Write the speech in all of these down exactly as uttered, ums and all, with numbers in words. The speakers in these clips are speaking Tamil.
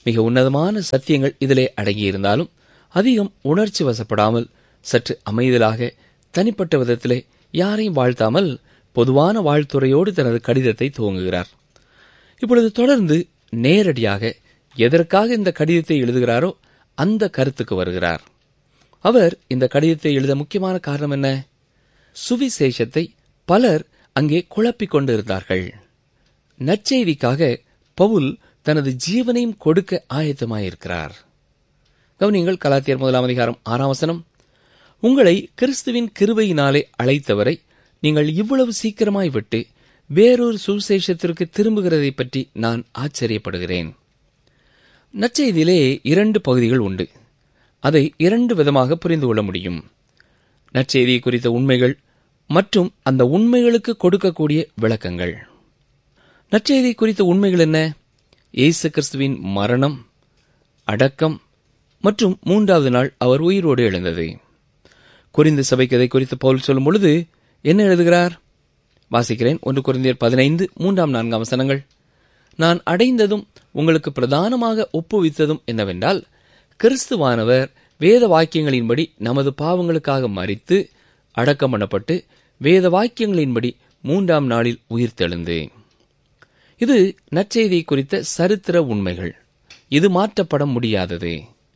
மிக உன்னதமான சத்தியங்கள் இதிலே அடங்கியிருந்தாலும் அதிகம் உணர்ச்சி வசப்படாமல் சற்று அமைதலாக தனிப்பட்ட விதத்திலே யாரையும் வாழ்த்தாமல் பொதுவான வாழ்த்துறையோடு தனது கடிதத்தை துவங்குகிறார். இப்பொழுது தொடர்ந்து நேரடியாக எதற்காக இந்த கடிதத்தை எழுதுகிறாரோ அந்த கருத்துக்கு வருகிறார். அவர் இந்த கடிதத்தை எழுத முக்கியமான காரணம் என்ன? சுவிசேஷத்தை பலர் அங்கே குழப்பிக் கொண்டிருந்தார்கள். நற்செய்திக்காக பவுல் தனது ஜீவனையும் கொடுக்க ஆயத்தமாயிருக்கிறார். கவனியங்கள், கலாத்தியர் முதலாம் அதிகாரம் ஆறாம் வசனம். உங்களை கிறிஸ்துவின் கிருபையினாலே அழைத்தவரை நீங்கள் இவ்வளவு சீக்கிரமாய் விட்டு வேறொரு சுவிசேஷத்திற்கு திரும்புகிறதை பற்றி நான் ஆச்சரியப்படுகிறேன். நற்செய்தியிலே இரண்டு பகுதிகள் உண்டு. அதை இரண்டு விதமாக புரிந்து கொள்ள முடியும். நற்செய்தியை குறித்த உண்மைகள் மற்றும் அந்த உண்மைகளுக்கு கொடுக்கக்கூடிய விளக்கங்கள். நற்செய்தி குறித்த உண்மைகள் என்ன? இயேசு கிறிஸ்துவின் மரணம், அடக்கம் மற்றும் மூன்றாவது நாள் அவர் உயிரோடு எழுந்தது. கொரிந்து சபைக்கு இதை குறித்து பவுல் சொல்லும் பொழுது என்ன எழுதுகிறார்? வாசிக்கிறேன். ஒன்று கொரிந்தியர் பதினைந்து மூன்றாம் நான்காம் வசனங்கள். நான் அடைந்ததும் உங்களுக்கு பிரதானமாக ஒப்புவித்ததும் என்னவென்றால், கிறிஸ்துவானவர் வேத வாக்கியங்களின்படி நமது பாவங்களுக்காக மரித்து அடக்கம் பண்ணப்பட்டு வேத வாக்கியங்களின்படி மூன்றாம் நாளில் உயிர்த்தெழுந்து. இது நற்செய்தி குறித்த சரித்திர உண்மைகள். இது மாற்றப்பட முடியாதது.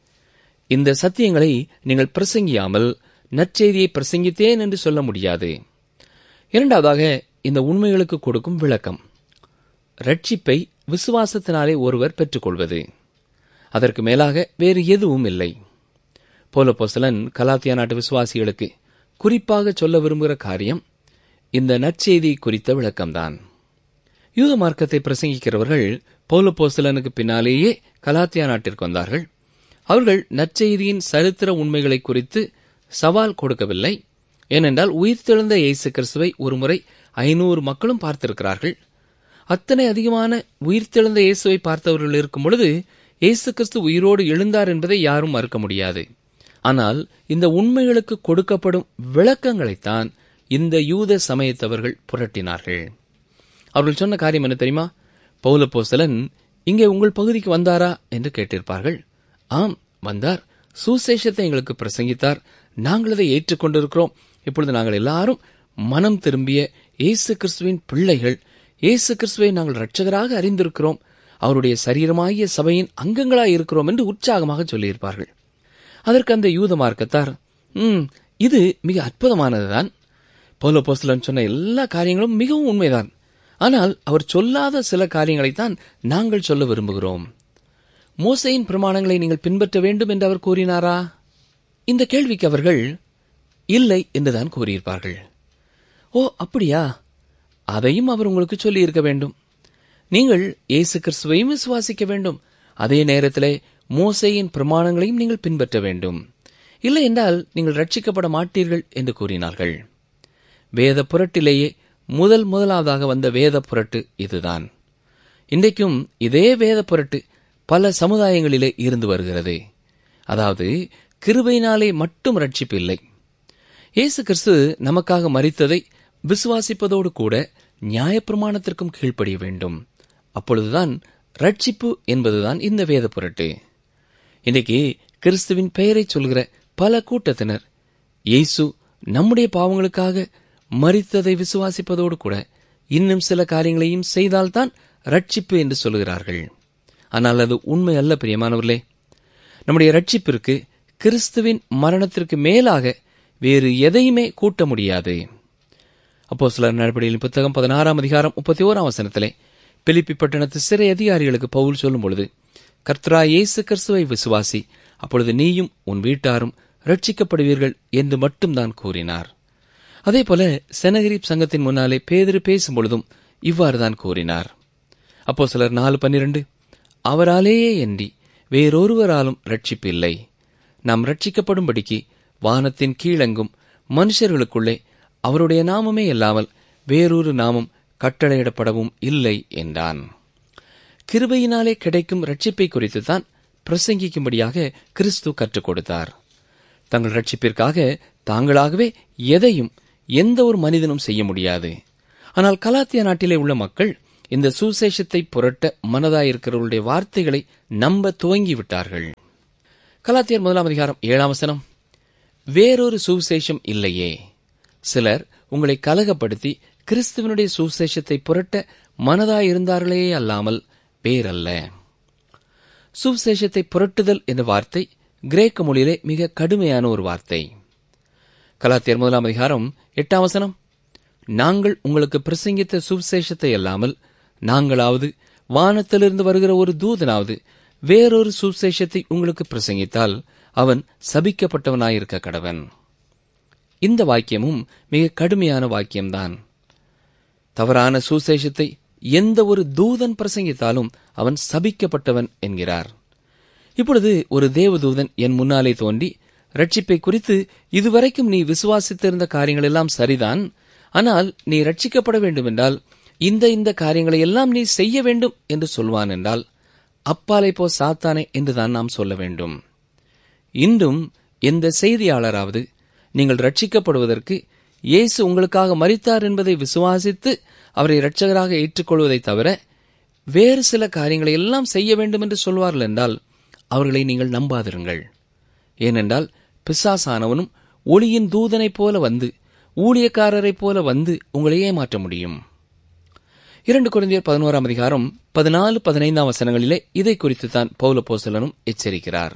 இந்த சத்தியங்களை நீங்கள் பிரசங்கியாமல் நற்செய்தியை பிரசங்கித்தேன் என்று சொல்ல முடியாது. இரண்டாவதாக, இந்த உண்மைகளுக்கு கொடுக்கும் விளக்கம். ரட்சிப்பை விசுவாசத்தினாலே ஒருவர் பெற்றுக்கொள்வது. அதற்கு மேலாக வேறு எதுவும் இல்லை. பவுலப்போஸ்தலன் கலாத்தியா நாட்டு விசுவாசிகளுக்கு குறிப்பாக சொல்ல விரும்புகிற காரியம் இந்த நற்செய்தி குறித்த விளக்கம்தான். யூத மார்க்கத்தை பிரசங்கிக்கிறவர்கள் பவுலப்போஸ்தலனுக்கு பின்னாலேயே கலாத்தியா நாட்டிற்கு வந்தார்கள். அவர்கள் நற்செய்தியின் சரித்திர உண்மைகளை குறித்து சவால் கொடுக்கவில்லை. ஏனென்றால் உயிர்த்தெழுந்த இயேசு கிறிஸ்துவை ஒருமுறை ஐநூறு மக்களும் பார்த்திருக்கிறார்கள். அத்தனை அதிகமான உயிர்த்தெழுந்த இயேசுவை பார்த்தவர்கள் இருக்கும் பொழுது இயேசு கிறிஸ்து உயிரோடு எழுந்தார் என்பதை யாரும் மறுக்க முடியாது. ஆனால் இந்த உண்மைகளுக்கு கொடுக்கப்படும் விளக்கங்களைத்தான் இந்த யூத சமயத்தவர்கள் புரட்டினார்கள். அவர்கள் சொன்ன காரியம் என்ன தெரியுமா? பவுலப்போஸ்தலன் இங்கே உங்கள் பகுதிக்கு வந்தாரா என்று கேட்டிருப்பார்கள். ஆம், வந்தார். சுசேஷத்தை எங்களுக்கு பிரசங்கித்தார். நாங்கள் அதை ஏற்றுக்கொண்டிருக்கிறோம். இப்பொழுது நாங்கள் எல்லாரும் மனம் திரும்பிய இயேசு கிறிஸ்துவின் பிள்ளைகள். இயேசு கிறிஸ்துவை நாங்கள் இரட்சகராக அறிந்திருக்கிறோம். அவருடைய சரீரமாகிய சபையின் அங்கங்களாய் இருக்கிறோம் என்று உற்சாகமாக சொல்லியிருப்பார்கள். அதற்கு அந்த யூத மார்க்கத்தார், ம் இது மிக அற்புதமானதுதான். பவுலப்போஸ்தலன் சொன்ன எல்லா காரியங்களும் மிகவும் உண்மைதான். ஆனால் அவர் சொல்லாத சில காரியங்களைத்தான் நாங்கள் சொல்ல விரும்புகிறோம். மோசேயின் பிரமாணங்களை நீங்கள் பின்பற்ற வேண்டும் என்று அவர் கூறினாரா? இந்த கேள்விக்கு அவர்கள் இல்லை என்றுதான் கூறியிருப்பார்கள். ஓ, அப்படியா? அதையும் அவர் உங்களுக்கு சொல்லியிருக்க வேண்டும். நீங்கள் இயேசு கிறிஸ்துவையும் விசுவாசிக்க வேண்டும். அதே நேரத்திலே மோசேயின் பிரமாணங்களையும் நீங்கள் பின்பற்ற வேண்டும். இல்லை என்றால் நீங்கள் ரட்சிக்கப்பட மாட்டீர்கள் என்று கூறினார்கள். வேத புரட்டிலேயே முதல் முதலாவதாக வந்த வேத புரட்டு இதுதான். இன்றைக்கும் இதே வேத புரட்டு பல சமுதாயங்களிலே இருந்து வருகிறது. அதாவது கிருபையினாலே மட்டும் ரட்சிப்பு இல்லை. இயேசு கிறிஸ்து நமக்காக மரித்ததை விசுவாசிப்பதோடு கூட நியாயப்பிரமாணத்திற்கும் கீழ்ப்படிய வேண்டும். அப்பொழுதுதான் ரட்சிப்பு என்பதுதான் இந்த வேத புரட்டு. இன்றைக்கு கிறிஸ்துவின் பெயரை சொல்கிற பல கூட்டத்தினர் இயேசு நம்முடைய பாவங்களுக்காக மரித்ததை விசுவாசிப்பதோடு கூட இன்னும் சில காரியங்களையும் செய்தால்தான் ரட்சிப்பு என்று சொல்கிறார்கள். ஆனால் அது உண்மை அல்ல. பிரியமானவர்களே, நம்முடைய ரட்சிப்பிற்கு கிறிஸ்துவின் மரணத்திற்கு மேலாக வேறு எதையுமே கூட்ட முடியாது. அப்போஸ்தலர் நடபடிகளின் புத்தகம் பதினாறாம் அதிகாரம் முப்பத்தி ஓராம் வசனத்திலே பிலிப்பி பட்டணத்து சிறை அதிகாரிகளுக்கு பவுல் சொல்லும் பொழுது, கர்த்தராகிய இயேசு கிறிஸ்துவை விசுவாசி, அப்பொழுது நீயும் உன் வீட்டாரும் ரட்சிக்கப்படுவீர்கள் என்று மட்டும்தான் கூறினார். அதே போல செனகரிப் சங்கத்தின் முன்னாலே பேதுரு பேசும் பொழுதும் இவ்வாறுதான் கூறினார். அப்போஸ்தலர் நாலு பன்னிரண்டு, அவராலேயே அன்றி வேறொருவராலும் ரட்சிப்பு இல்லை. நாம் ரட்சிக்கப்படும்படிக்கு வானத்தின் கீழெங்கும் மனுஷர்களுக்குள்ளே அவருடைய நாமமே இல்லாமல் வேறொரு நாமம் கட்டளையிடப்படவும் இல்லை என்றான். கிருபையினாலே கிடைக்கும் ரட்சிப்பை குறித்துத்தான் பிரசங்கிக்கும்படியாக கிறிஸ்து கற்றுக் கொடுத்தார். தங்கள் ரட்சிப்பிற்காக தாங்களாகவே எதையும் எந்த ஒரு மனிதனும் செய்ய முடியாது. ஆனால் கலாத்தியா நாட்டிலே உள்ள மக்கள் இந்த சுவிசேஷத்தை புரட்ட மனதாயிருக்கிறவர்களுடைய வார்த்தைகளை நம்ப துவங்கிவிட்டார்கள். கலாத்தியர் முதலாம் அதிகாரம் ஏழாம் வசனம், வேறொரு சுவிசேஷம் இல்லையே, சிலர் உங்களை கலகப்படுத்தி கிறிஸ்துவனுடைய சுவிசேஷத்தை புரட்ட மனதாயிருந்தார்களே அல்லாமல் வேறல்ல. சுவிசேஷத்தை புரட்டுதல் என்ற வார்த்தை கிரேக்க மொழியிலே மிக கடுமையான ஒரு வார்த்தை. கலாத்தியர் முதலாம் அதிகாரம் எட்டாம் வசனம், நாங்கள் உங்களுக்கு பிரசங்கித்த சுவிசேஷத்தை அல்லாமல் நாங்களாவது வானத்திலிருந்து வருகிற ஒரு தூதனாவது வேறொரு சுவிசேஷத்தை உங்களுக்கு பிரசங்கித்தால் அவன் சபிக்கப்பட்டவனாயிருக்க கடவன். இந்த வாக்கியமும் மிக கடுமையான வாக்கியம்தான். தவறான சுவிசேஷத்தை எந்த ஒரு தூதன் பிரசங்கித்தாலும் அவன் சபிக்கப்பட்டவன் என்கிறார். இப்பொழுது ஒரு தேவதூதன் என் முன்னாலே தோன்றி, ரட்சிப்பை குறித்து இதுவரைக்கும் நீ விசுவாசித்திருந்த காரியங்கள் எல்லாம் சரிதான், ஆனால் நீ ரட்சிக்கப்பட வேண்டும் என்றால் இந்த இந்த காரியங்களை எல்லாம் நீ செய்ய வேண்டும் என்று சொல்வான் என்றால், அப்பாலை போ சாத்தானே என்றுதான் நாம் சொல்ல வேண்டும். இன்றும் எந்த செய்தியாளராவது நீங்கள் ரட்சிக்கப்படுவதற்கு இயேசு உங்களுக்காக மரித்தார் என்பதை விசுவாசித்து அவரை இரட்சகராக ஏற்றுக்கொள்வதை தவிர வேறு சில காரியங்களை எல்லாம் செய்ய வேண்டும் என்று சொல்வார்கள் என்றால் அவர்களை நீங்கள் நம்பாதிருங்கள். ஏனென்றால் பிசாசானவனும் ஒளியின் தூதனைப் போல வந்து ஊழியக்காரரைப் போல வந்து உங்களை ஏமாற்ற முடியும். இரண்டு கொரிந்தியர் பதினோராம் அதிகாரம் பதினாலு பதினைந்தாம் வசனங்களிலே இதை குறித்துத்தான் பவுல் அப்போஸ்தலனும் எச்சரிக்கிறார்.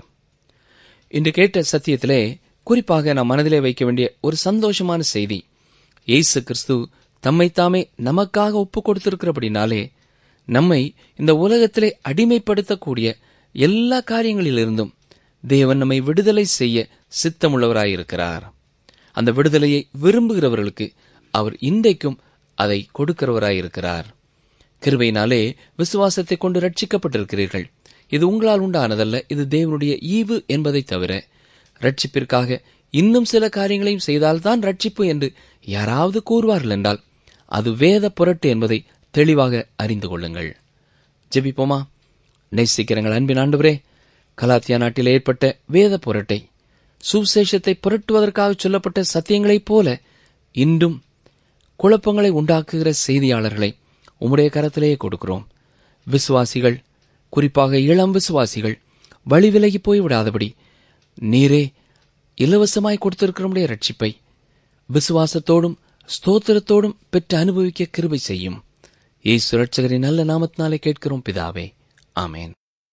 இன்று கேட்ட சத்தியத்திலே குறிப்பாக நாம் மனதிலே வைக்க வேண்டிய ஒரு சந்தோஷமான செய்தி, இயேசு கிறிஸ்து தம்மைத்தாமே நமக்காக ஒப்புக் கொடுத்திருக்கிறபடினாலே நம்மை இந்த உலகத்திலே அடிமைப்படுத்தக்கூடிய எல்லா காரியங்களிலிருந்தும் தேவன் நம்மை விடுதலை செய்ய சித்தமுள்ளவராயிருக்கிறார். அந்த விடுதலையை விரும்புகிறவர்களுக்கு அவர் இன்றைக்கும் அதை கொடுக்கிறவராயிருக்கிறார். கிருபையினாலே விசுவாசத்தை கொண்டு ரட்சிக்கப்பட்டிருக்கிறீர்கள். இது உங்களால் உண்டானதல்ல, இது தேவனுடைய ஈவு என்பதை தவிர ரட்சிப்பிற்காக இன்னும் சில காரியங்களையும் செய்தால்தான் ரட்சிப்பு என்று யாராவது கூறுவார்கள் என்றால் அது வேத புரட்டு என்பதை தெளிவாக அறிந்து கொள்ளுங்கள். ஜெபிப்போமா. நேசிக்கிறங்கள் அன்பின் ஆண்டவரே, கலாத்தியா நாட்டில் ஏற்பட்ட வேத புரட்டை, சுவிசேஷத்தை புரட்டுவதற்காக சொல்லப்பட்ட சத்தியங்களைப் போல இன்றும் குழப்பங்களை உண்டாக்குகிற செய்தியாளர்களை உம்முடைய கரத்திலேயே கொடுக்கிறோம். விசுவாசிகள், குறிப்பாக இளம் விசுவாசிகள் வழி விலகி போய்விடாதபடி நீரே இலவசமாய் கொடுத்திருக்கிற ரட்சிப்பை விசுவாசத்தோடும் ஸ்தோத்திரத்தோடும் பெற்று அனுபவிக்க கிருபை செய்யும். இயேசு இரட்சகரின் நல்ல நாமத்தினாலே கேட்கிறோம் பிதாவே, ஆமேன்.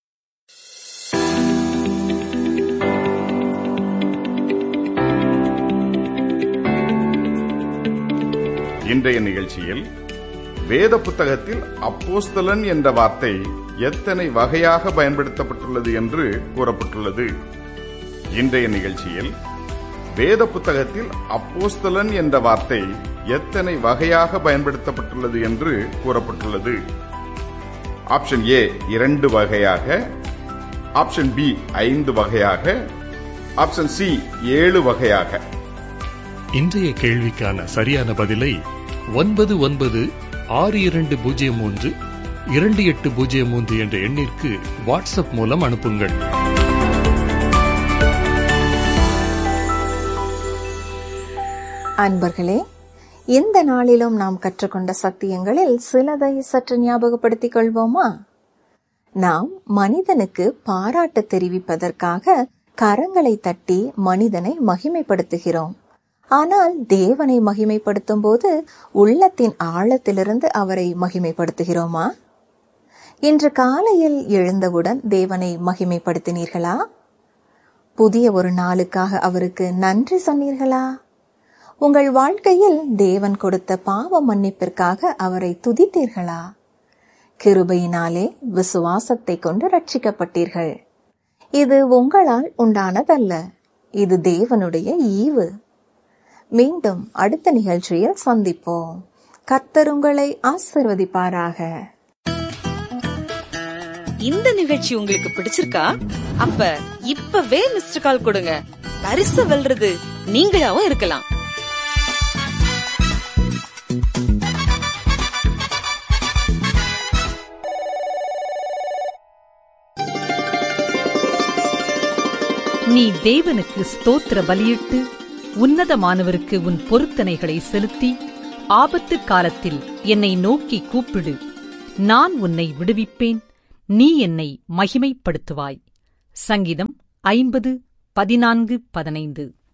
இன்றைய நிகழ்ச்சியில் வேத புத்தகத்தில் அப்போஸ்தலன் என்ற வார்த்தை எத்தனை வகையாக பயன்படுத்தப்பட்டுள்ளது என்று கூறப்பட்டுள்ளது. இன்றைய நிகழ்ச்சியில் வேத புத்தகத்தில் அப்போஸ்தலன் என்ற வார்த்தை எத்தனை வகையாக பயன்படுத்தப்பட்டுள்ளது என்று கூறப்பட்டுள்ளது. ஆப்ஷன் ஏ இரண்டு வகையாக, ஆப்ஷன் பி ஐந்து வகையாக, ஆப்ஷன் சி ஏழு வகையாக. இன்றைய கேள்விக்கான சரியான பதிலை ஒன்பது ஒன்பது ஆறு இரண்டு பூஜ்ஜியம் மூன்று இரண்டு எட்டு பூஜ்ஜியம் மூன்று என்ற எண்ணிற்கு வாட்ஸ்அப் மூலம் அனுப்புங்கள். அன்பர்களே, இந்த நாளிலும் நாம் கற்றுக்கொண்ட சத்தியங்களில் சிலதை சற்று ஞாபகப்படுத்திக் கொள்வோமா? நாம் மனிதனுக்கு பாராட்டு தெரிவிப்பதற்காக கரங்களை தட்டி மனிதனை மகிமைப்படுத்துகிறோம். ஆனால் தேவனை மகிமைப்படுத்தும் போது உள்ளத்தின் ஆழத்திலிருந்து அவரை மகிமைப்படுத்துகிறோமா? இன்று காலையில் எழுந்தவுடன் தேவனை மகிமைப்படுத்தினீர்களா? புதிய ஒரு நாளுக்காக அவருக்கு நன்றி சொன்னீர்களா? உங்கள் வாழ்க்கையில் தேவன் கொடுத்த பாவ மன்னிப்பிற்காக அவரை துதித்தீர்களா? கிருபையினாலே விசுவாசத்தை கொண்டு ரட்சிக்கப்பட்டீர்கள். இது உங்களால் உண்டானதல்ல, இது தேவனுடைய ஈவு. மீண்டும் அடுத்த நிகழ்ச்சியில் சந்திப்போம். கர்த்தர் உங்களை ஆசீர்வதிப்பாராக. இந்த நிகழ்ச்சி உங்களுக்கு பிடிச்சிருக்கா? அப்ப இப்பவே மிஸ்டர் கால் கொடுங்க. பரிசு வெல்றது நீங்களாவும் இருக்கலாம். நீ தேவனுக்கு ஸ்தோத்திர பலியிட்டு உன்னதமானவருக்கு உன் பொருத்தனைகளை செலுத்தி ஆபத்து காலத்தில் என்னை நோக்கி கூப்பிடு, நான் உன்னை விடுவிப்பேன், நீ என்னை மகிமைப்படுத்துவாய். சங்கீதம் ஐம்பது பதினான்கு பதினைந்து.